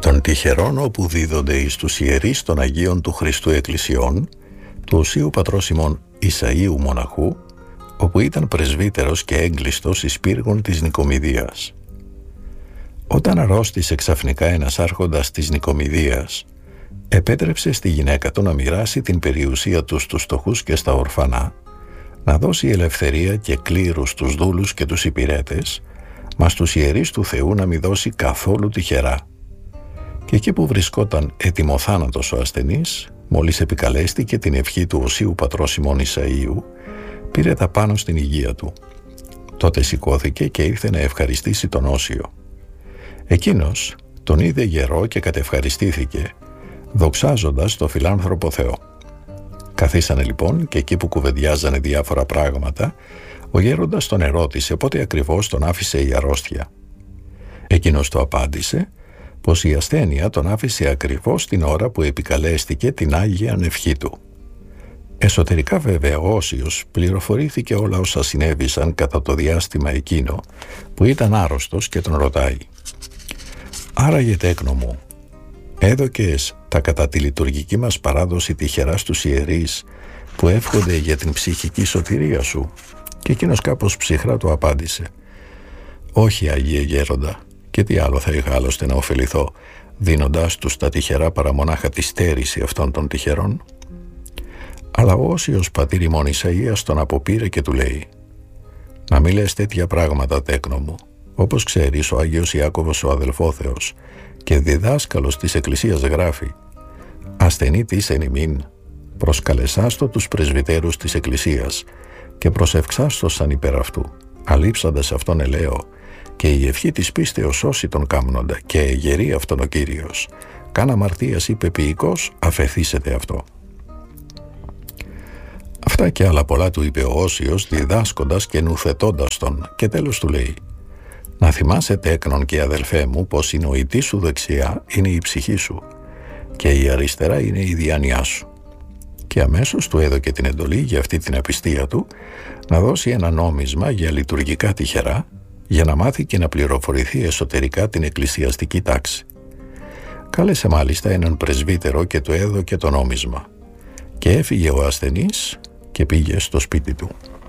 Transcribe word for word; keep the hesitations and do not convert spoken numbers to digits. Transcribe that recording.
των τυχερών όπου δίδονται εις τους ιερείς των Αγίων του Χριστού Εκκλησιών, του Οσίου Πατρός ημών Ισαΐου Μοναχού, όπου ήταν πρεσβύτερος και έγκλειστος εις πύργων της Νικομιδίας. Όταν αρρώστησε ξαφνικά ένας άρχοντας της Νικομιδίας, επέτρεψε στη γυναίκα του να μοιράσει την περιουσία του στους φτωχούς και στα ορφανά, να δώσει ελευθερία και κλήρους στους δούλους και τους υπηρέτες, μα στους ιερείς του Θεού να μην δώσει καθόλου τυχερά. Και εκεί που βρισκόταν ετοιμοθάνατος ο ασθενής, μόλις επικαλέστηκε την ευχή του Οσίου Πατρός ημών Ισαΐου, πήρε τα πάνω στην υγεία του. Τότε σηκώθηκε και ήρθε να ευχαριστήσει τον Όσιο. Εκείνος τον είδε γερό και κατευχαριστήθηκε, δοξάζοντας το φιλάνθρωπο Θεό. Καθίσανε λοιπόν και εκεί που κουβεντιάζανε διάφορα πράγματα, ο γέροντας τον ερώτησε πότε ακριβώς τον άφησε η αρρώστια. Εκείνος το απάντησε πως η ασθένεια τον άφησε ακριβώς την ώρα που επικαλέστηκε την Άγια Ευχή του. Εσωτερικά βέβαια ο Όσιος πληροφορήθηκε όλα όσα συνέβησαν κατά το διάστημα εκείνο που ήταν άρρωστος και τον ρωτάει: «Άραγε τέκνο μου, έδωκες τα κατά τη λειτουργική μας παράδοση τυχερά στους ιερείς που εύχονται για την ψυχική σωτηρία σου?» Και εκείνος κάπως ψυχρά του απάντησε: «Όχι, Αγίε Γέροντα, και τι άλλο θα είχα άλλωστε να ωφεληθώ δίνοντάς τους τα τυχερά παρά μονάχα τη στέρηση αυτών των τυχερών?» Αλλά ο Όσιος πατήρ ημών Ισαΐας τον αποπήρε και του λέει: «Να μη λες τέτοια πράγματα, τέκνο μου. Όπως ξέρεις, ο Άγιος Ιάκωβος ο αδελφόθεος και διδάσκαλος της Εκκλησίας γράφει: ασθενή της εν ημίν, προσκαλεσάστο τους πρεσβυτέρους της Εκκλησίας και προσευξάστοσαν υπέρ αυτού, αλείψαντας αυτόν ελαίο, και η ευχή της πίστεως σώσει τον κάμνοντα, και εγερεί αυτόν ο Κύριος. Καν αμαρτίας ή πεποιητικός αφεθήσετε αυτό». Αυτά και άλλα πολλά του είπε ο Όσιος, διδάσκοντας και νουθετώντας τον, και τέλος του λέει: «Να θυμάσαι, τέκνον και αδελφέ μου, πως η νοητή σου δεξιά είναι η ψυχή σου και η αριστερά είναι η διάνοιά σου». Και αμέσως του έδωκε την εντολή για αυτή την απιστία του να δώσει ένα νόμισμα για λειτουργικά τυχερά, για να μάθει και να πληροφορηθεί εσωτερικά την εκκλησιαστική τάξη. Κάλεσε μάλιστα έναν πρεσβύτερο και του έδωκε το νόμισμα, και έφυγε ο ασθενής και πήγε στο σπίτι του.